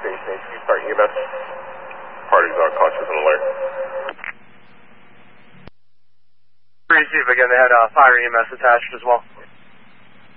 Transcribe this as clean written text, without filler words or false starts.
Station 82, start EMS. Parties are cautious and alert. Receive again, they had fire EMS attached as well.